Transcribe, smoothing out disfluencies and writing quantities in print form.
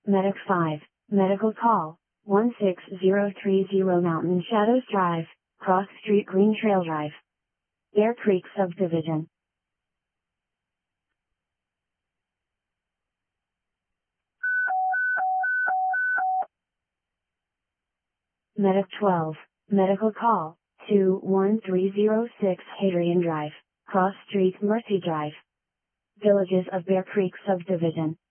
Medic 5, Medical Call, 16030 Mountain Shadows Drive, Cross Street Green Trail Drive. Bear Creek Subdivision. Medic 12, Medical Call, 21306 Hadrian Drive, Cross Street Mercy Drive. Villages of Bear Creek Subdivision.